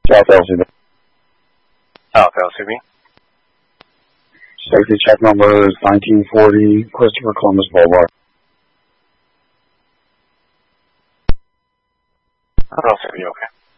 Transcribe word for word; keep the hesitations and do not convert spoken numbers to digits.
South L C B. South L C B. Safety check number is nineteen forty Christopher Columbus Boulevard. L C B, okay.